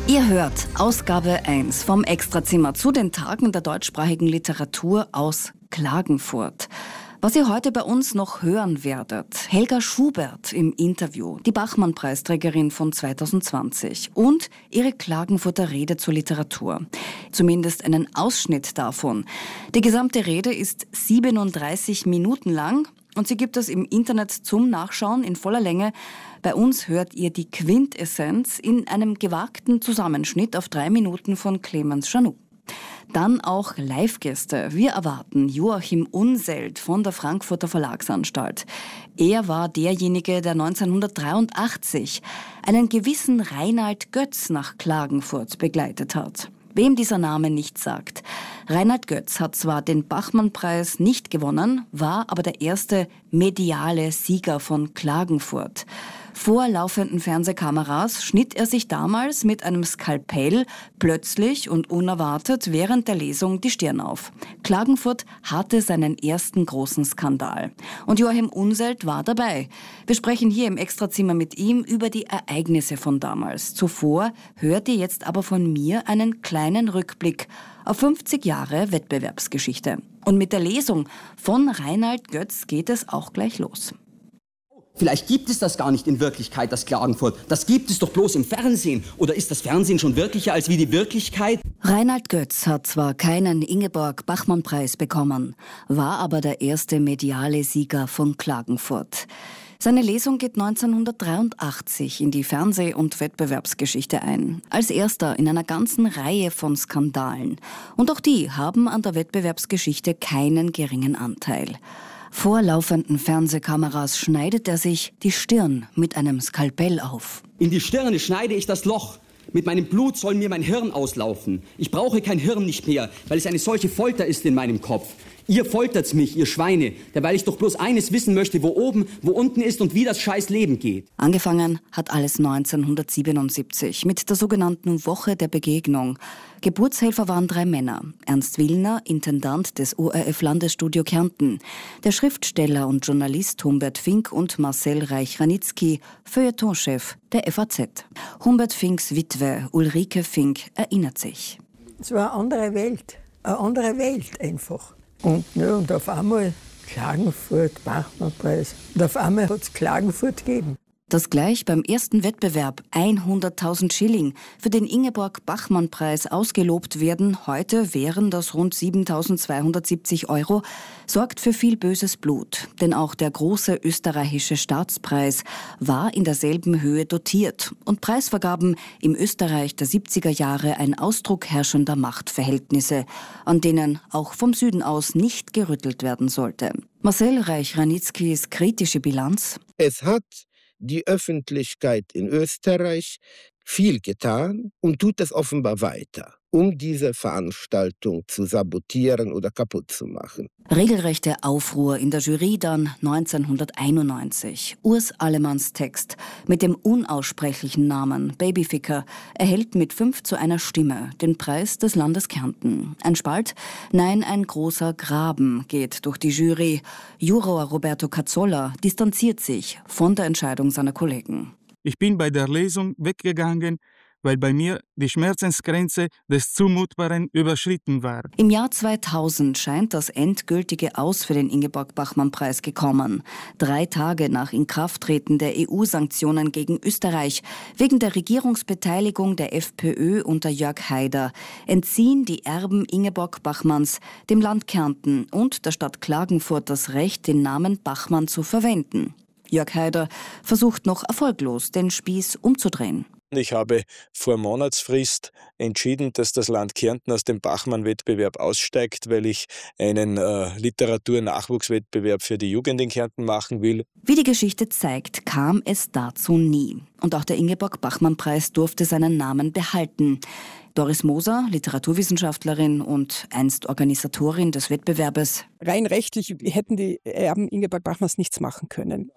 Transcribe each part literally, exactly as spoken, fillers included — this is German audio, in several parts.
Ihr hört Ausgabe eins vom Extrazimmer zu den Tagen der deutschsprachigen Literatur aus Klagenfurt. Was ihr heute bei uns noch hören werdet: Helga Schubert im Interview, die Bachmann-Preisträgerin von zweitausendzwanzig, und ihre Klagenfurter Rede zur Literatur. Zumindest einen Ausschnitt davon. Die gesamte Rede ist siebenunddreißig Minuten lang und sie gibt es im Internet zum Nachschauen in voller Länge. Bei uns hört ihr die Quintessenz in einem gewagten Zusammenschnitt auf drei Minuten von Clemens Janou. Dann auch Live-Gäste. Wir erwarten Joachim Unselt von der Frankfurter Verlagsanstalt. Er war derjenige, der neunzehnhundertdreiundachtzig einen gewissen Reinald Götz nach Klagenfurt begleitet hat. Wem dieser Name nichts sagt. Reinald Götz hat zwar den Bachmann-Preis nicht gewonnen, war aber der erste mediale Sieger von Klagenfurt. Vor laufenden Fernsehkameras schnitt er sich damals mit einem Skalpell plötzlich und unerwartet während der Lesung die Stirn auf. Klagenfurt hatte seinen ersten großen Skandal. Und Joachim Unselt war dabei. Wir sprechen hier im Extrazimmer mit ihm über die Ereignisse von damals. Zuvor hört ihr jetzt aber von mir einen kleinen Rückblick auf fünfzig Jahre Wettbewerbsgeschichte. Und mit der Lesung von Reinald Götz geht es auch gleich los. Vielleicht gibt es das gar nicht in Wirklichkeit, das Klagenfurt. Das gibt es doch bloß im Fernsehen. Oder ist das Fernsehen schon wirklicher als wie die Wirklichkeit? Reinald Götz hat zwar keinen Ingeborg-Bachmann-Preis bekommen, war aber der erste mediale Sieger von Klagenfurt. Seine Lesung geht neunzehnhundertdreiundachtzig in die Fernseh- und Wettbewerbsgeschichte ein. Als erster in einer ganzen Reihe von Skandalen. Und auch die haben an der Wettbewerbsgeschichte keinen geringen Anteil. Vor laufenden Fernsehkameras schneidet er sich die Stirn mit einem Skalpell auf. In die Stirne schneide ich das Loch. Mit meinem Blut soll mir mein Hirn auslaufen. Ich brauche kein Hirn nicht mehr, weil es eine solche Folter ist in meinem Kopf. Ihr foltert mich, ihr Schweine, derweil ich doch bloß eines wissen möchte, wo oben, wo unten ist und wie das scheiß Leben geht. Angefangen hat alles neunzehnhundertsiebenundsiebzig mit der sogenannten Woche der Begegnung. Geburtshelfer waren drei Männer. Ernst Willner, Intendant des O R F-Landesstudio Kärnten, der Schriftsteller und Journalist Humbert Fink und Marcel Reich-Ranitzky, Feuilletonchef der F A Z. Humbert Finks Witwe Ulrike Fink erinnert sich. Es war eine andere Welt, eine andere Welt einfach. Und, ja, und auf einmal Klagenfurt, Bachmann-Preis. Und auf einmal hat es Klagenfurt gegeben. Dass gleich beim ersten Wettbewerb hunderttausend Schilling für den Ingeborg-Bachmann-Preis ausgelobt werden, heute wären das rund siebentausendzweihundertsiebzig Euro, sorgt für viel böses Blut. Denn auch der große österreichische Staatspreis war in derselben Höhe dotiert und Preisvergaben im Österreich der siebziger Jahre ein Ausdruck herrschender Machtverhältnisse, an denen auch vom Süden aus nicht gerüttelt werden sollte. Marcel Reich-Ranitzkys kritische Bilanz: Es hat die Öffentlichkeit in Österreich viel getan und tut es offenbar weiter, um diese Veranstaltung zu sabotieren oder kaputt zu machen. Regelrechte Aufruhr in der Jury dann neunzehnhunderteinundneunzig. Urs Allemanns Text mit dem unaussprechlichen Namen Babyficker erhält mit fünf zu einer Stimme den Preis des Landes Kärnten. Ein Spalt, nein, ein großer Graben geht durch die Jury. Juror Roberto Cazzolla distanziert sich von der Entscheidung seiner Kollegen. Ich bin bei der Lesung weggegangen, weil bei mir die Schmerzensgrenze des Zumutbaren überschritten war. Im Jahr zweitausend scheint das endgültige Aus für den Ingeborg-Bachmann-Preis gekommen. Drei Tage nach Inkrafttreten der E U-Sanktionen gegen Österreich wegen der Regierungsbeteiligung der FPÖ unter Jörg Haider entziehen die Erben Ingeborg Bachmanns dem Land Kärnten und der Stadt Klagenfurt das Recht, den Namen Bachmann zu verwenden. Jörg Haider versucht noch erfolglos, den Spieß umzudrehen. Ich habe vor Monatsfrist entschieden, dass das Land Kärnten aus dem Bachmann-Wettbewerb aussteigt, weil ich einen äh, Literatur-Nachwuchswettbewerb für die Jugend in Kärnten machen will. Wie die Geschichte zeigt, kam es dazu nie. Und auch der Ingeborg-Bachmann-Preis durfte seinen Namen behalten. Doris Moser, Literaturwissenschaftlerin und einst Organisatorin des Wettbewerbes. Rein rechtlich hätten die Erben Ingeborg Bachmanns nichts machen können.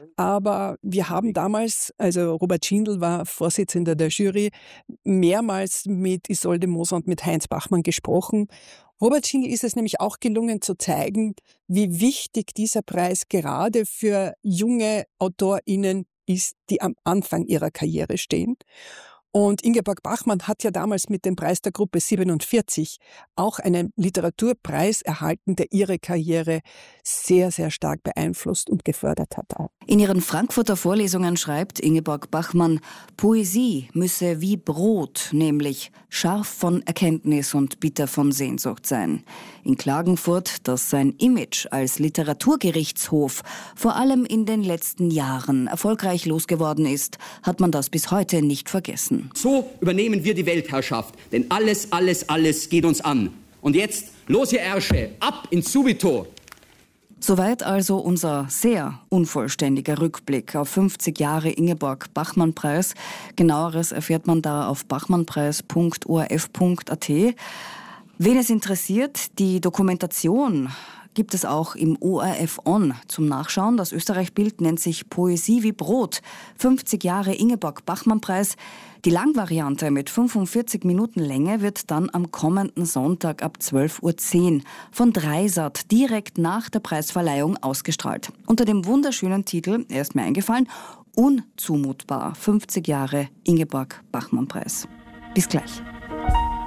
Aber wir haben damals, also Robert Schindel war Vorsitzender der Jury, mehrmals mit Isolde Moser und mit Heinz Bachmann gesprochen. Robert Schindel ist es nämlich auch gelungen zu zeigen, wie wichtig dieser Preis gerade für junge AutorInnen ist, die am Anfang ihrer Karriere stehen. Und Ingeborg Bachmann hat ja damals mit dem Preis der Gruppe siebenundvierzig auch einen Literaturpreis erhalten, der ihre Karriere sehr, sehr stark beeinflusst und gefördert hat auch. In ihren Frankfurter Vorlesungen schreibt Ingeborg Bachmann, Poesie müsse wie Brot, nämlich scharf von Erkenntnis und bitter von Sehnsucht sein. In Klagenfurt, das sein Image als Literaturgerichtshof vor allem in den letzten Jahren erfolgreich losgeworden ist, hat man das bis heute nicht vergessen. So übernehmen wir die Weltherrschaft, denn alles, alles, alles geht uns an. Und jetzt, los ihr Ärsche, ab ins Subito! Soweit also unser sehr unvollständiger Rückblick auf fünfzig Jahre Ingeborg-Bachmann-Preis. Genaueres erfährt man da auf bachmannpreis punkt o r f punkt a t. Wen es interessiert, die Dokumentation gibt es auch im O R F On zum Nachschauen. Das Österreich-Bild nennt sich Poesie wie Brot. fünfzig Jahre Ingeborg-Bachmann-Preis. Die Langvariante mit fünfundvierzig Minuten Länge wird dann am kommenden Sonntag ab zwölf Uhr zehn von Dreisat direkt nach der Preisverleihung ausgestrahlt. Unter dem wunderschönen Titel, er ist mir eingefallen, Unzumutbar, fünfzig Jahre Ingeborg-Bachmann-Preis. Bis gleich.